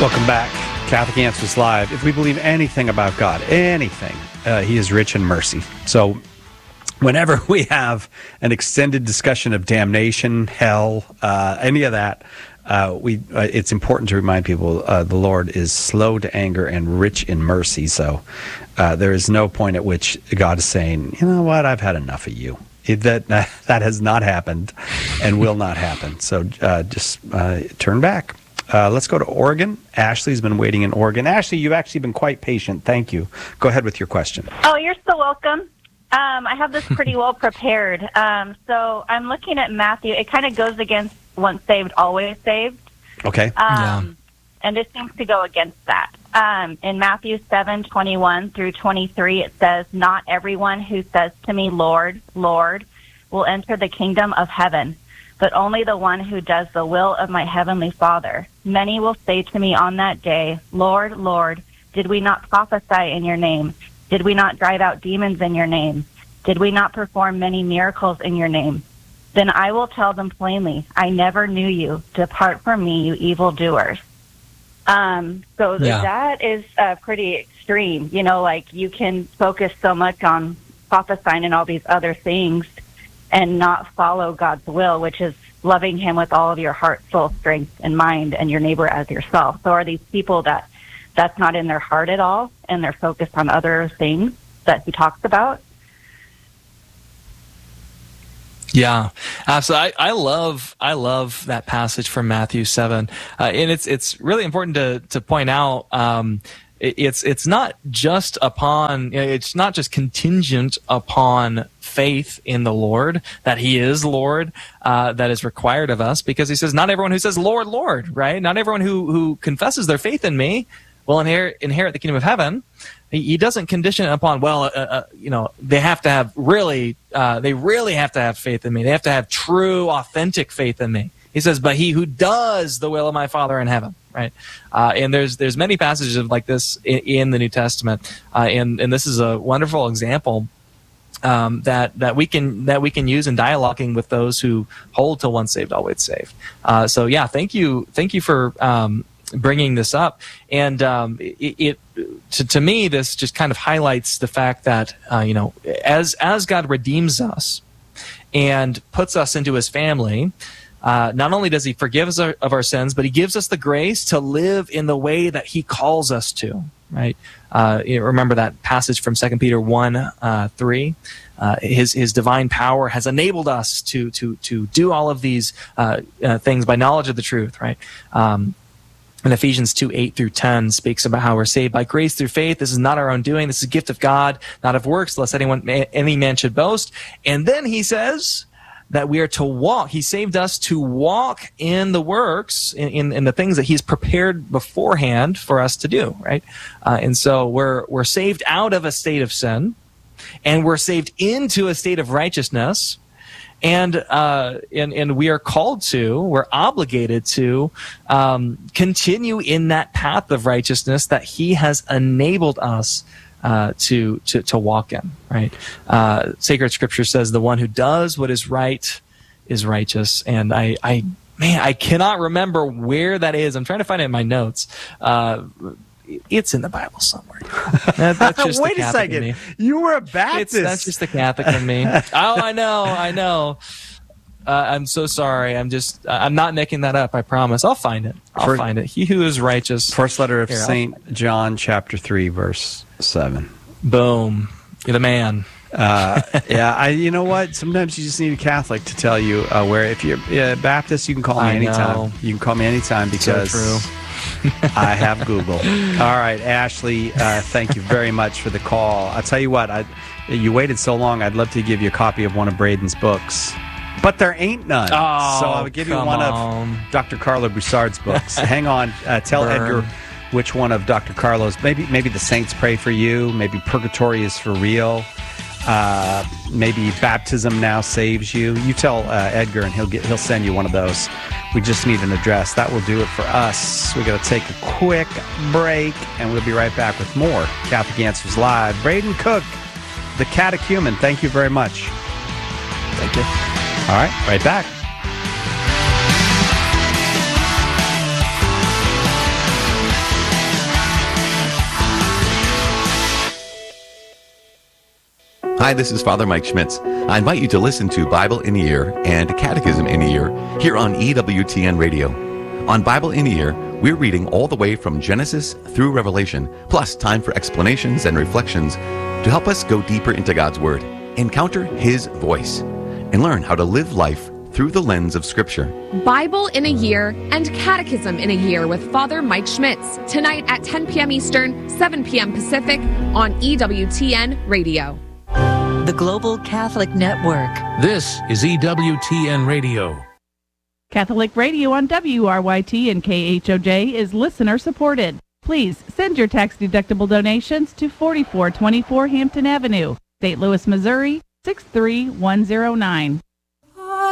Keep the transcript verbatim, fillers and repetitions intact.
Welcome back. Catholic Answers Live. If we believe anything about God, anything, uh, he is rich in mercy. So whenever we have an extended discussion of damnation, hell, uh, any of that, uh, we uh, it's important to remind people uh, the Lord is slow to anger and rich in mercy. So uh, there is no point at which God is saying, you know what, I've had enough of you. It, that that has not happened and will not happen. So uh, just uh, turn back. Uh, let's go to Oregon. Ashley's been waiting in Oregon. Ashley, you've actually been quite patient. Thank you. Go ahead with your question. Oh, you're so welcome. Um, I have this pretty well prepared. Um, so I'm looking at Matthew. It kind of goes against once saved, always saved. Okay. Um, Yeah. And it seems to go against that. Um, in Matthew seven twenty-one through twenty-three, it says, "Not everyone who says to me, 'Lord, Lord,' will enter the kingdom of heaven, but only the one who does the will of my heavenly Father. Many will say to me on that day, 'Lord, Lord, did we not prophesy in your name? Did we not drive out demons in your name? Did we not perform many miracles in your name?' Then I will tell them plainly, 'I never knew you. Depart from me, you evildoers.'" Um, so Yeah. that is uh, pretty extreme. You know, like you can focus so much on prophesying and all these other things and not follow God's will, which is loving him with all of your heart, soul, strength, and mind, and your neighbor as yourself. So are these people that that's not in their heart at all, and they're focused on other things that he talks about? Yeah, absolutely. I, I love I love that passage from Matthew seven, uh, and it's it's really important to to point out. Um, it, it's it's not just upon it's not just contingent upon faith in the Lord, that He is Lord, uh, that is required of us, because He says, "Not everyone who says Lord, Lord," right? Not everyone who who confesses their faith in Me will inherit inherit the kingdom of heaven. He doesn't condition it upon, well, uh, uh, you know, they have to have really, uh, they really have to have faith in me. They have to have true, authentic faith in me. He says, "But he who does the will of my Father in heaven," right? Uh, and there's there's many passages of like this in, in the New Testament, uh, and and this is a wonderful example um, that that we can that we can use in dialoguing with those who hold to once saved, always saved. Uh, so yeah, thank you, thank you for. Um, bringing this up, and um, it, it to, to me this just kind of highlights the fact that uh, you know as as God redeems us and puts us into His family, uh, not only does He forgive us our, of our sins, but He gives us the grace to live in the way that He calls us to. Right? Uh, you know, remember that passage from Second Peter one uh, three. Uh, his his divine power has enabled us to to to do all of these uh, uh, things by knowledge of the truth. Right? Um, And Ephesians two, eight through ten speaks about how we're saved by grace through faith. This is not our own doing. This is a gift of God, not of works, lest anyone, any man should boast. And then he says that we are to walk. He saved us to walk in the works, in, in, in the things that He's prepared beforehand for us to do, right? Uh, and so we're, we're saved out of a state of sin, and we're saved into a state of righteousness. And, uh, and and we are called to, we're obligated to um, continue in that path of righteousness that He has enabled us uh, to, to to walk in. Right? Uh, Sacred Scripture says, "The one who does what is right is righteous." And I, I man, I cannot remember where that is. I'm trying to find it in my notes. Uh, It's in the Bible somewhere. That, that's just Wait the a Catholic second. in me. You were a Baptist. It's, that's just the Catholic in me. Oh, I know, I know. Uh, I'm so sorry. I'm just, I'm not making that up. I promise. I'll find it. I'll For, find it. He who is righteous. First letter of Here, Saint John, chapter three, verse seven. Boom. You're the man. Uh, yeah, I. You know what? Sometimes you just need a Catholic to tell you uh, where. If you're uh, Baptist, you can call me I anytime. know. You can call me anytime because So true. I have Google. All right, Ashley, uh, thank you very much for the call. I'll tell you what, I, you waited so long, I'd love to give you a copy of one of Braden's books. But there ain't none. Oh, so I would give you come one on. of Doctor Carlo Broussard's books. Hang on. Uh, tell Burn. Edgar which one of Doctor Carlo's. Maybe maybe The Saints Pray for You. Maybe Purgatory is for Real. Uh, maybe Baptism Now Saves You. You tell uh, Edgar, and he'll get he'll send you one of those. We just need an address. That will do it for us. We're going to take a quick break, and we'll be right back with more Catholic Answers Live. Braden Cook, the catechumen, thank you very much. Thank you. All right, right back. Hi, this is Father Mike Schmitz. I invite you to listen to Bible in a Year and Catechism in a Year here on E W T N Radio. On Bible in a Year, we're reading all the way from Genesis through Revelation, plus time for explanations and reflections to help us go deeper into God's Word, encounter His voice, and learn how to live life through the lens of Scripture. Bible in a Year and Catechism in a Year with Father Mike Schmitz, tonight at ten p.m. Eastern, seven p.m. Pacific on E W T N Radio. The Global Catholic Network. This is E W T N Radio. Catholic Radio on W R Y T and K H O J is listener supported. Please send your tax-deductible donations to forty-four twenty-four Hampton Avenue, Saint Louis, Missouri, six three one zero nine.